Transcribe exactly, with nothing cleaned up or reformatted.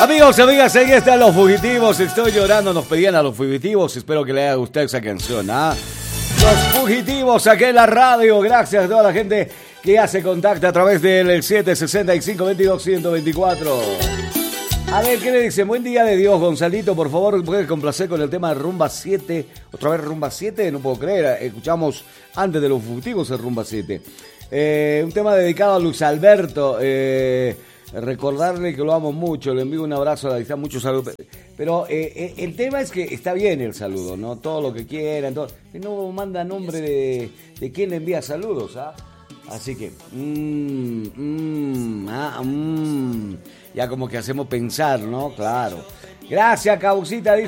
Amigos, amigas, ahí están los fugitivos. Estoy llorando, nos pedían a los fugitivos. Espero que le haya gustado esa canción, ¿ah? Los fugitivos aquí en la radio. Gracias a toda la gente que ya se contacta a través del siete sesenta y cinco, veintidós, ciento veinticuatro. A ver, ¿qué le dicen? Buen día de Dios, Gonzalito. Por favor, ¿puedes complacer con el tema de Rumba siete? Otra vez Rumba siete, no puedo creer. Escuchamos antes de los fugitivos el Rumba siete. Eh, un tema dedicado a Luis Alberto. Eh... Recordarle que lo amo mucho, le envío un abrazo a la distancia, muchos saludos. Pero eh, el tema es que está bien el saludo, ¿no? Todo lo que quieran, todo. No manda nombre de, de quién le envía saludos, ¿ah? Así que, mmm, mmm, ah, mmm. Ya como que hacemos pensar, ¿no? Claro. Gracias, Causita.